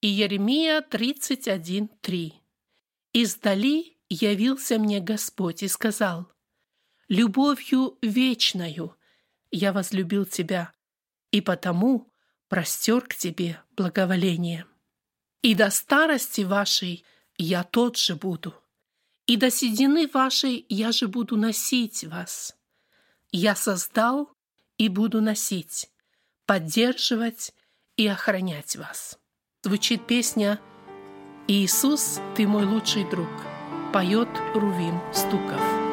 Иеремия 31:3. «Издали явился мне Господь и сказал: любовью вечною я возлюбил тебя, и потому простер к тебе благоволение. И до старости вашей я тот же буду, и до седины вашей я же буду носить вас. Я создал и буду носить, поддерживать и охранять вас». Звучит песня «Иисус, ты мой лучший друг», поет Рувим Стуков.